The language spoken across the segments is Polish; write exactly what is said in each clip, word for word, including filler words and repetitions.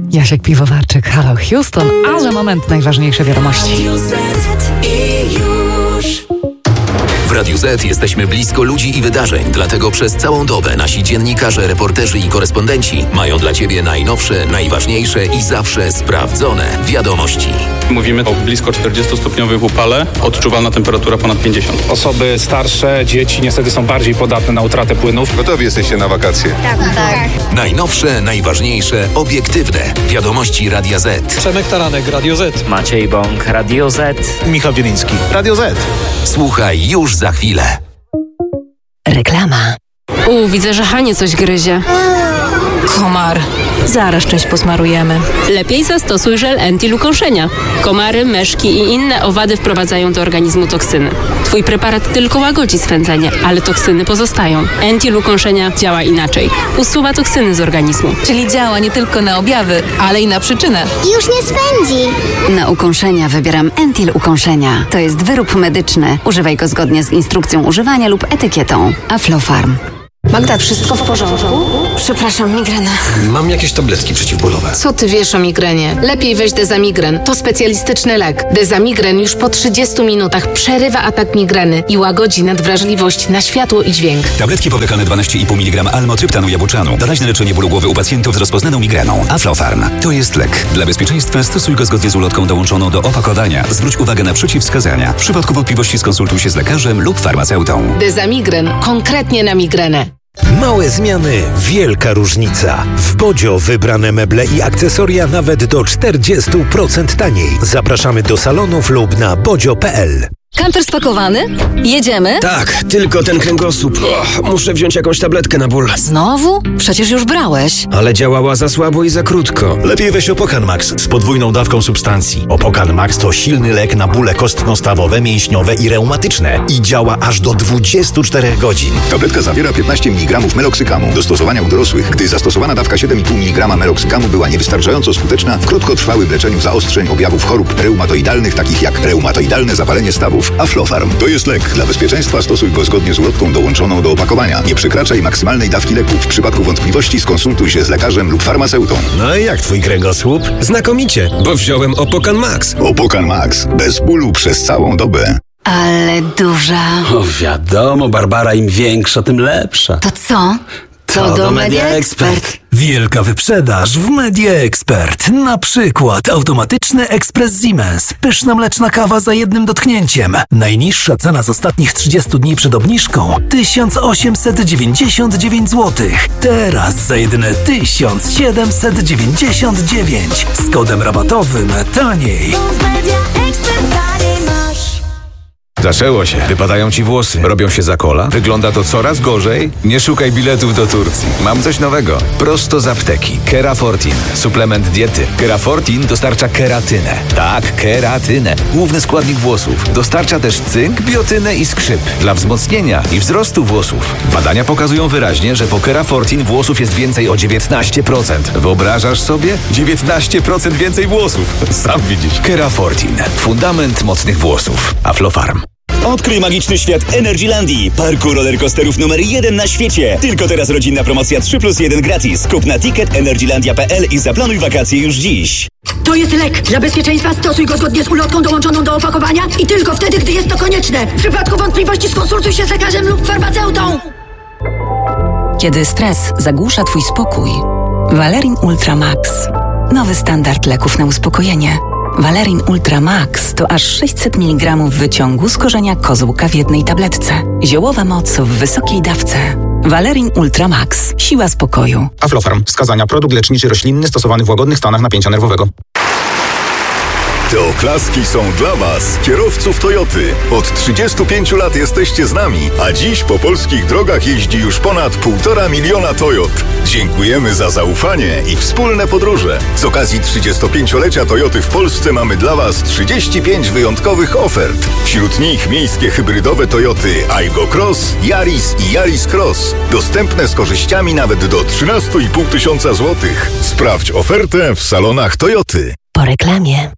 Jasiek Piwowarczyk, Halo Houston, a za moment najważniejsze wiadomości. W Radiu Z jesteśmy blisko ludzi i wydarzeń, dlatego przez całą dobę nasi dziennikarze, reporterzy i korespondenci mają dla Ciebie najnowsze, najważniejsze i zawsze sprawdzone wiadomości. Mówimy o blisko czterdziestostopniowym upale, odczuwalna temperatura ponad pięćdziesiąt. Osoby starsze, dzieci niestety są bardziej podatne na utratę płynów. Gotowi jesteście na wakacje? Tak, tak. Najnowsze, najważniejsze, obiektywne wiadomości Radia Z. Przemek Taranek, Radio Z. Maciej Bąk, Radio Z. Michał Wieliński, Radio Z. Słuchaj już za chwilę. Reklama. U, widzę, że Hanie coś gryzie. Komar. Zaraz część posmarujemy. Lepiej zastosuj żel anti-lukąszenia. Komary, meszki i inne owady wprowadzają do organizmu toksyny. Twój preparat tylko łagodzi swędzenie, ale toksyny pozostają. Anti-lukąszenia działa inaczej. Usuwa toksyny z organizmu. Czyli działa nie tylko na objawy, ale i na przyczynę. Już nie swędzi. Na ukąszenia wybieram Entil Ukąszenia. To jest wyrób medyczny. Używaj go zgodnie z instrukcją używania lub etykietą. Aflofarm. Magda, wszystko w porządku? Przepraszam, migrena. Mam jakieś tabletki przeciwbólowe. Co ty wiesz o migrenie? Lepiej weź Dezamigren. To specjalistyczny lek. Dezamigren już po trzydziestu minutach przerywa atak migreny i łagodzi nadwrażliwość na światło i dźwięk. Tabletki powlekane dwanaście i pół miligrama almotryptanu jabłczanu. Doraźne leczenie bólu głowy u pacjentów z rozpoznaną migreną. Aflofarm. To jest lek. Dla bezpieczeństwa stosuj go zgodnie z ulotką dołączoną do opakowania. Zwróć uwagę na przeciwwskazania. W przypadku wątpliwości skonsultuj się z lekarzem lub farmaceutą. Dezamigren. Konkretnie na migrenę. Małe zmiany, wielka różnica. W Bodzio wybrane meble i akcesoria nawet do czterdzieści procent taniej. Zapraszamy do salonów lub na bodzio kropka p l. Kamper spakowany? Jedziemy? Tak, tylko ten kręgosłup. O, muszę wziąć jakąś tabletkę na ból. Znowu? Przecież już brałeś. Ale działała za słabo i za krótko. Lepiej weź Opokan Max z podwójną dawką substancji. Opokan Max to silny lek na bóle kostno-stawowe, mięśniowe i reumatyczne i działa aż do dwudziestu czterech godzin. Tabletka zawiera piętnaście miligramów meloksykamu. Do stosowania u dorosłych, gdy zastosowana dawka siedem i pół miligrama meloksykamu była niewystarczająco skuteczna, w krótkotrwałym leczeniu zaostrzeń objawów chorób reumatoidalnych, takich jak reumatoidalne zapalenie stawów. Aflofarm to jest lek. Dla bezpieczeństwa stosuj go zgodnie z ulotką dołączoną do opakowania. Nie przekraczaj maksymalnej dawki leku. W przypadku wątpliwości skonsultuj się z lekarzem lub farmaceutą. No i jak twój kręgosłup? Znakomicie, bo wziąłem Opokan Max. Opokan Max. Bez bólu przez całą dobę. Ale duża. O wiadomo, Barbara, im większa, tym lepsza. To co? To do Media Expert. Wielka wyprzedaż w Media Expert. Na przykład automatyczny ekspres Siemens. Pyszna mleczna kawa za jednym dotknięciem. Najniższa cena z ostatnich trzydziestu dni przed obniżką tysiąc osiemset dziewięćdziesiąt dziewięć złotych. Teraz za jedyne tysiąc siedemset dziewięćdziesiąt dziewięć. Z kodem rabatowym taniej. Zaczęło się. Wypadają ci włosy. Robią się za kola. Wygląda to coraz gorzej. Nie szukaj biletów do Turcji. Mam coś nowego. Prosto z apteki. Kerafortin. Suplement diety. Kerafortin dostarcza keratynę. Tak, keratynę. Główny składnik włosów. Dostarcza też cynk, biotynę i skrzyp. Dla wzmocnienia i wzrostu włosów. Badania pokazują wyraźnie, że po Kerafortin włosów jest więcej o dziewiętnaście procent. Wyobrażasz sobie? dziewiętnaście procent więcej włosów. Sam widzisz. Kerafortin. Fundament mocnych włosów. Aflofarm. Odkryj magiczny świat Energylandii, parku rollercoasterów numer jeden na świecie. Tylko teraz rodzinna promocja trzy plus jeden gratis. Kup na ticket energylandia kropka p l i zaplanuj wakacje już dziś. To jest lek. Dla bezpieczeństwa stosuj go zgodnie z ulotką dołączoną do opakowania i tylko wtedy, gdy jest to konieczne. W przypadku wątpliwości skonsultuj się z lekarzem lub farmaceutą. Kiedy stres zagłusza twój spokój, Valerin Ultra Max. Nowy standard leków na uspokojenie. Valerin Ultra Max to aż sześćset miligramów wyciągu z korzenia kozłka w jednej tabletce. Ziołowa moc w wysokiej dawce. Valerin Ultra Max. Siła spokoju. Aflofarm. Wskazania. Produkt leczniczy roślinny stosowany w łagodnych stanach napięcia nerwowego. Te oklaski są dla Was, kierowców Toyoty. Od trzydziestu pięciu lat jesteście z nami, a dziś po polskich drogach jeździ już ponad półtora miliona Toyot. Dziękujemy za zaufanie i wspólne podróże. Z okazji trzydziestopięciolecia Toyoty w Polsce mamy dla Was trzydzieści pięć wyjątkowych ofert. Wśród nich miejskie hybrydowe Toyoty Aygo Cross, Yaris i Yaris Cross. Dostępne z korzyściami nawet do trzynaście i pół tysiąca złotych. Sprawdź ofertę w salonach Toyoty. Po reklamie.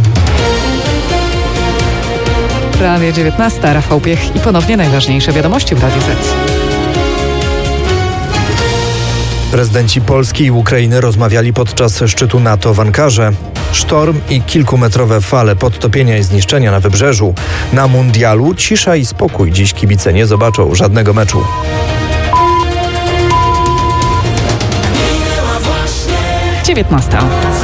Prawie dziewiętnasta, Rafał Piech i ponownie najważniejsze wiadomości w Radiu Z. Prezydenci Polski i Ukrainy rozmawiali podczas szczytu NATO w Ankarze. Sztorm i kilkumetrowe fale podtopienia i zniszczenia na wybrzeżu. Na mundialu cisza i spokój. Dziś kibice nie zobaczą żadnego meczu. dziewiętnasta.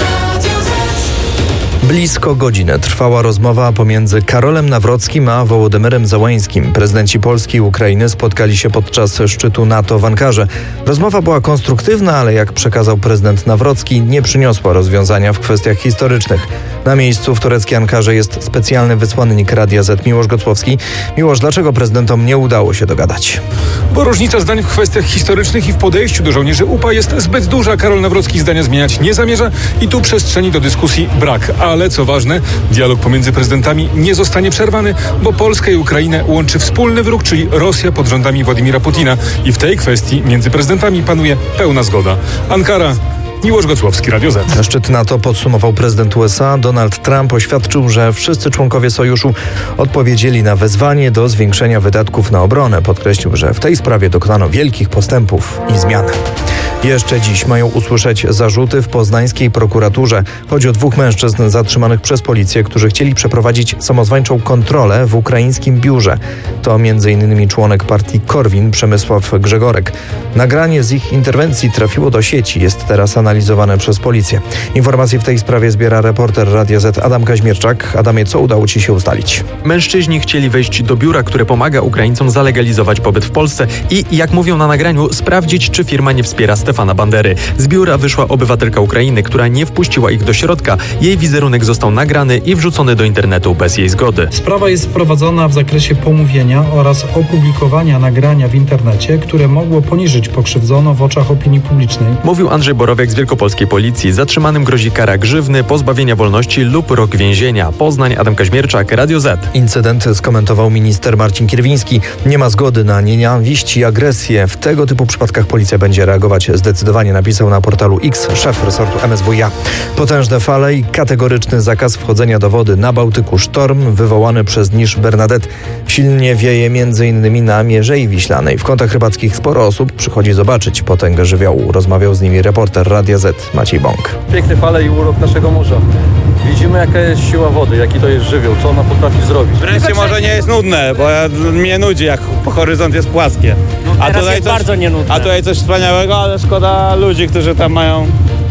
Blisko godzinę trwała rozmowa pomiędzy Karolem Nawrockim a Wołodymyrem Zełańskim. Prezydenci Polski i Ukrainy spotkali się podczas szczytu NATO w Ankarze. Rozmowa była konstruktywna, ale jak przekazał prezydent Nawrocki, nie przyniosła rozwiązania w kwestiach historycznych. Na miejscu w tureckiej Ankarze jest specjalny wysłannik Radia Z Miłosz Gocłowski. Miłosz, dlaczego prezydentom nie udało się dogadać? Bo różnica zdań w kwestiach historycznych i w podejściu do żołnierzy U P A jest zbyt duża. Karol Nawrocki zdania zmieniać nie zamierza i tu przestrzeni do dyskusji brak. Ale co ważne, dialog pomiędzy prezydentami nie zostanie przerwany, bo Polskę i Ukrainę łączy wspólny wróg, czyli Rosja pod rządami Władimira Putina. I w tej kwestii między prezydentami panuje pełna zgoda. Ankara. Miłosz Gocłowski, Radio Z. Szczyt NATO podsumował prezydent U S A. Donald Trump oświadczył, że wszyscy członkowie sojuszu odpowiedzieli na wezwanie do zwiększenia wydatków na obronę. Podkreślił, że w tej sprawie dokonano wielkich postępów i zmian. Jeszcze dziś mają usłyszeć zarzuty w poznańskiej prokuraturze. Chodzi o dwóch mężczyzn zatrzymanych przez policję, którzy chcieli przeprowadzić samozwańczą kontrolę w ukraińskim biurze. To między innymi członek partii Korwin Przemysław Grzegorek. Nagranie z ich interwencji trafiło do sieci. Jest teraz analizowane przez policję. Informacje w tej sprawie zbiera reporter Radia Z Adam Kaźmierczak. Adamie, co udało ci się ustalić? Mężczyźni chcieli wejść do biura, które pomaga Ukraińcom zalegalizować pobyt w Polsce i, jak mówią na nagraniu, sprawdzić, czy firma nie wspiera Stefana Bandery. Z biura wyszła obywatelka Ukrainy, która nie wpuściła ich do środka. Jej wizerunek został nagrany i wrzucony do internetu bez jej zgody. Sprawa jest prowadzona w zakresie pomówienia oraz opublikowania nagrania w internecie, które mogło poniżyć pokrzywdzoną w oczach opinii publicznej. Mówił Andrzej Borowiak z Wielkopolskiej Policji. Zatrzymanym grozi kara grzywny, pozbawienia wolności lub rok więzienia. Poznań, Adam Kaźmierczak, Radio Z. Incydent skomentował minister Marcin Kierwiński. Nie ma zgody na nienawiść i agresję. W tego typu przypadkach policja będzie reagować zdecydowanie, napisał na portalu X szef resortu M S W iA. Potężne fale i kategoryczny zakaz wchodzenia do wody na Bałtyku. Sztorm wywołany przez niż Bernadette. Silnie wieje między innymi na Mierzei Wiślanej. W kątach rybackich sporo osób przychodzi zobaczyć potęgę żywiołu. Rozmawiał z nimi reporter Radia Z Maciej Bąk. Piękne fale i urok naszego morza. Widzimy, jaka jest siła wody, jaki to jest żywioł, co ona potrafi zrobić. Wreszcie może nie jest nudne, bo ja, mnie nudzi, jak horyzont jest płaskie. No, a tutaj jest coś, bardzo nienudne. A tutaj coś wspaniałego, ale szkoda ludzi, którzy tam mają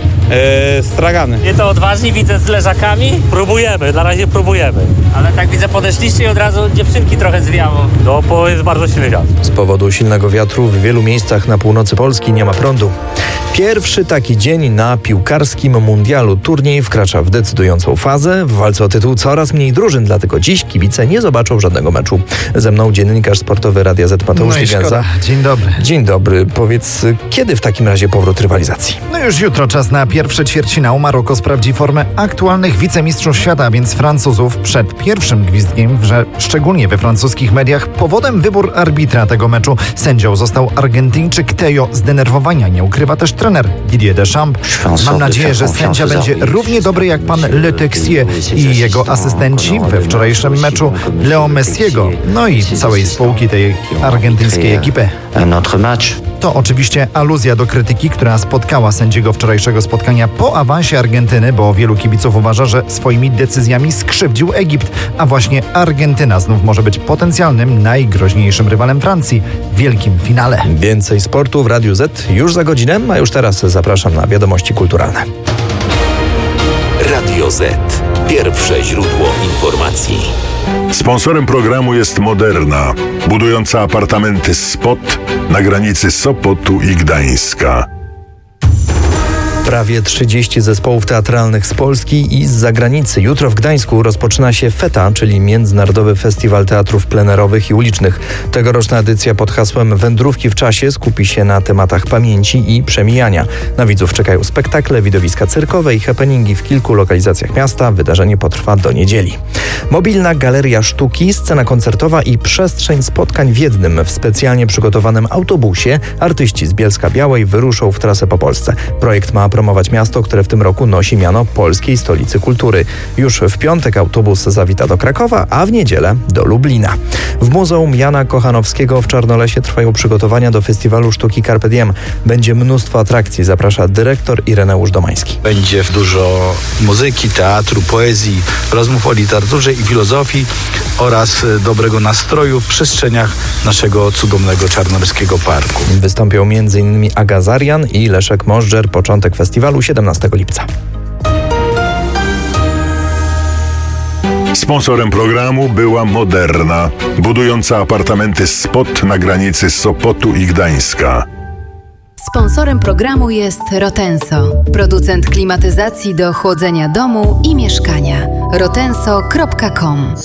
Yy, stragany. Nie to odważni, widzę z leżakami. Próbujemy, na razie próbujemy. Ale tak widzę, podeszliście i od razu dziewczynki trochę zwiało. No, bo jest bardzo silny wiatr. Z powodu silnego wiatru w wielu miejscach na północy Polski nie ma prądu. Pierwszy taki dzień na piłkarskim mundialu. Turniej wkracza w decydującą fazę. W walce o tytuł coraz mniej drużyn, dlatego dziś kibice nie zobaczą żadnego meczu. Ze mną dziennikarz sportowy Radia Z Mateusz Ligenza. No Dzień dobry. Dzień dobry. Powiedz, kiedy w takim razie powrót rywalizacji? No już jutro czas na pierwsze ćwierćfinał. Maroko sprawdzi formę aktualnych wicemistrzów świata, więc Francuzów przed pierwszym gwizdkiem, że szczególnie we francuskich mediach, powodem wybór arbitra tego meczu. Sędzią został Argentyńczyk Theo. Zdenerwowania nie ukrywa też trener Didier Deschamps. Mam nadzieję, że sędzia będzie równie dobry jak pan Le Texier i jego asystenci we wczorajszym meczu Leo Messiego, no i całej spółki tej argentyńskiej ekipy. To oczywiście aluzja do krytyki, która spotkała sędziego wczorajszego spotkania po awansie Argentyny, bo wielu kibiców uważa, że swoimi decyzjami skrzywdził Egipt, a właśnie Argentyna znów może być potencjalnym najgroźniejszym rywalem Francji w wielkim finale. Więcej sportu w Radiu Z już za godzinę, a już teraz zapraszam na wiadomości kulturalne. Radio Z. Pierwsze źródło informacji. Sponsorem programu jest Moderna, budująca apartamenty Spot na granicy Sopotu i Gdańska. Prawie trzydzieści zespołów teatralnych z Polski i z zagranicy. Jutro w Gdańsku rozpoczyna się FETA, czyli Międzynarodowy Festiwal Teatrów Plenerowych i Ulicznych. Tegoroczna edycja pod hasłem Wędrówki w czasie skupi się na tematach pamięci i przemijania. Na widzów czekają spektakle, widowiska cyrkowe i happeningi w kilku lokalizacjach miasta. Wydarzenie potrwa do niedzieli. Mobilna galeria sztuki, scena koncertowa i przestrzeń spotkań w jednym. W specjalnie przygotowanym autobusie artyści z Bielska-Białej wyruszą w trasę po Polsce. Projekt ma promować miasto, które w tym roku nosi miano Polskiej Stolicy Kultury. Już w piątek autobus zawita do Krakowa, a w niedzielę do Lublina. W Muzeum Jana Kochanowskiego w Czarnolesie trwają przygotowania do festiwalu sztuki Carpe Diem. Będzie mnóstwo atrakcji, zaprasza dyrektor Ireneusz Domański. Będzie dużo muzyki, teatru, poezji, rozmów o literaturze i filozofii oraz dobrego nastroju w przestrzeniach naszego cudownego czarnoleskiego parku. Wystąpią m.in. Aga Zarian i Leszek Możdżer. Początek festiwalu siedemnastego lipca. Sponsorem programu była Moderna, budująca apartamenty Spot na granicy Sopotu i Gdańska. Sponsorem programu jest Rotenso, producent klimatyzacji do chłodzenia domu i mieszkania. rotenso kropka com.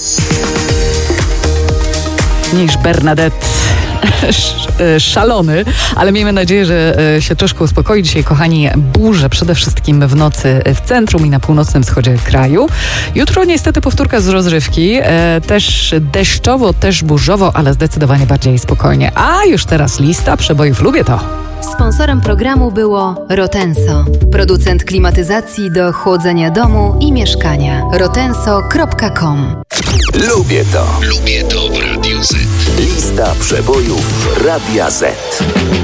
Niż Bernadette szalony, ale miejmy nadzieję, że się troszkę uspokoi. Dzisiaj, kochani, burze przede wszystkim w nocy w centrum i na północnym wschodzie kraju. Jutro niestety powtórka z rozrywki. Też deszczowo, też burzowo, ale zdecydowanie bardziej spokojnie. A już teraz lista przebojów. Lubię to. Sponsorem programu było Rotenso, producent klimatyzacji do chłodzenia domu i mieszkania. rotenso kropka com. Lubię to. Lubię to w Radiu Z. Lista przebojów Radia Z.